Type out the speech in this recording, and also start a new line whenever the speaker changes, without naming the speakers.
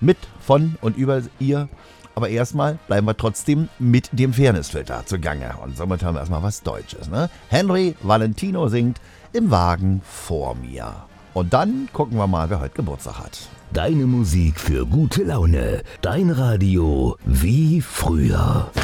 mit, von und über ihr. Aber erstmal bleiben wir trotzdem mit dem Fairnessfilter zugange. Und somit haben wir erstmal was Deutsches. Ne? Henry Valentino singt Im Wagen vor mir. Und dann gucken wir mal, wer heute Geburtstag hat.
Deine Musik für gute Laune. Dein Radio wie früher.